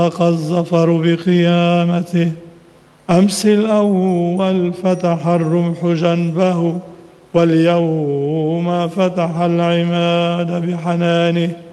الظفر بقيامته. أمس الأول فتح الرمح جنبه، واليوم فتح العماد بحنانه.